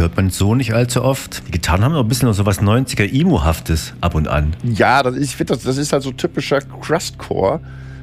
hört man so nicht allzu oft. Die Gitarren haben noch ein bisschen so was 90er-Emo-haftes ab und an. Ja, ich finde, das ist halt so typischer Crustcore.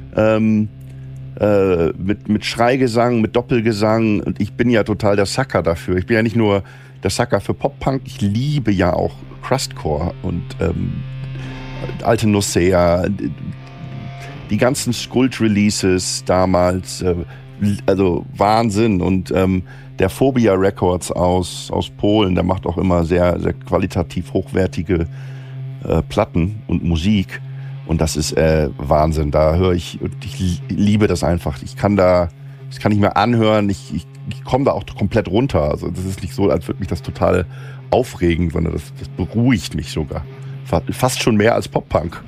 Mit Schreigesang, mit Doppelgesang. Und ich bin ja total der Sucker dafür. Ich bin ja nicht nur der Sucker für Pop-Punk, ich liebe ja auch Crustcore und alte Nocea, die ganzen Skuld-Releases damals, also Wahnsinn. Und der Phobia Records aus Polen, der macht auch immer sehr, sehr qualitativ hochwertige Platten und Musik. Und das ist Wahnsinn. Da höre ich liebe das einfach. Das kann ich mir anhören. Ich komme da auch komplett runter. Also das ist nicht so, als würde mich das total aufregen, sondern das beruhigt mich sogar. Fast schon mehr als Pop-Punk.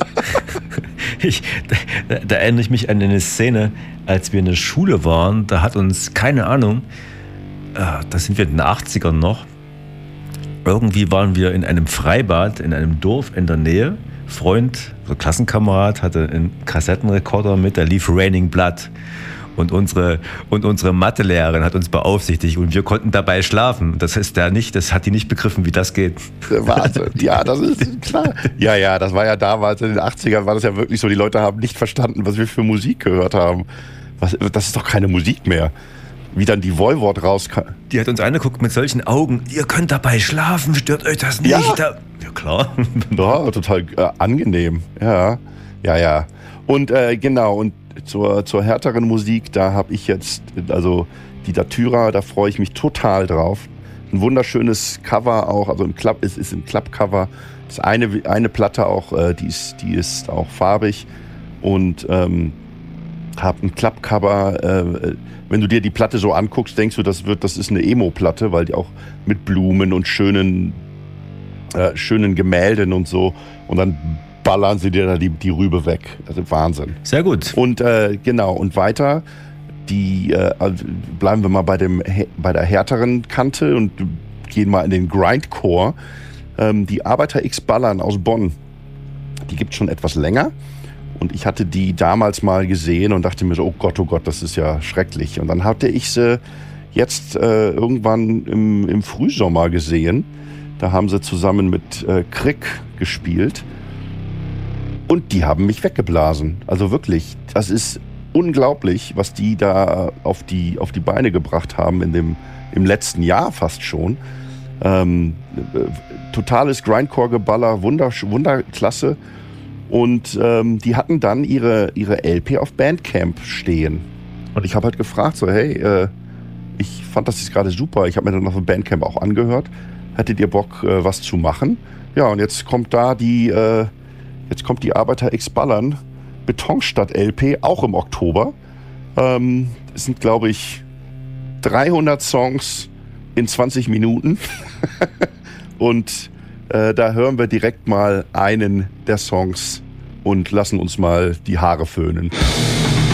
Da erinnere ich mich an eine Szene, als wir in der Schule waren. Da hat uns, keine Ahnung, da sind wir in den 80ern noch, irgendwie waren wir in einem Freibad in einem Dorf in der Nähe. Freund, so Klassenkamerad, hatte einen Kassettenrekorder mit, da lief Raining Blood. Und unsere Mathelehrerin hat uns beaufsichtigt und wir konnten dabei schlafen. Das hat die nicht begriffen, wie das geht. Wahnsinn. Ja, das ist klar. Ja, das war ja damals in den 80ern, war das ja wirklich so, die Leute haben nicht verstanden, was wir für Musik gehört haben. Das ist doch keine Musik mehr. Wie dann die Voivod rauskam. Die hat uns angeguckt mit solchen Augen. Ihr könnt dabei schlafen, stört euch das nicht? Ja klar. Ja, total angenehm. Ja. Und genau, und zur härteren Musik, da habe ich jetzt, also die Datura, da freue ich mich total drauf. Ein wunderschönes Cover auch, also es ist ein Club-Cover. Das eine Platte auch, die ist auch farbig und habe ein Club-Cover. Wenn du dir die Platte so anguckst, denkst du, das ist eine Emo-Platte, weil die auch mit Blumen und schönen Gemälden und so. Und dann ballern sie dir da die Rübe weg. Also Wahnsinn. Sehr gut. Und genau, und weiter, bleiben wir mal bei der härteren Kante und gehen mal in den Grindcore. Die Arbeiter X Ballern aus Bonn, die gibt es schon etwas länger. Und ich hatte die damals mal gesehen und dachte mir so, oh Gott, das ist ja schrecklich. Und dann hatte ich sie jetzt irgendwann im Frühsommer gesehen. Da haben sie zusammen mit Krick gespielt. Und die haben mich weggeblasen. Also wirklich, das ist unglaublich, was die da auf die Beine gebracht haben im letzten Jahr fast schon. Totales Grindcore-Geballer, wunderklasse. Und die hatten dann ihre LP auf Bandcamp stehen. Und ich habe halt gefragt, so hey, ich fand das jetzt gerade super. Ich habe mir dann auf dem Bandcamp auch angehört. Hättet ihr Bock, was zu machen? Ja, und jetzt kommt die Arbeiter X Ballern Betonstadt LP, auch im Oktober. Es sind, glaube ich, 300 Songs in 20 Minuten. Und da hören wir direkt mal einen der Songs und lassen uns mal die Haare föhnen.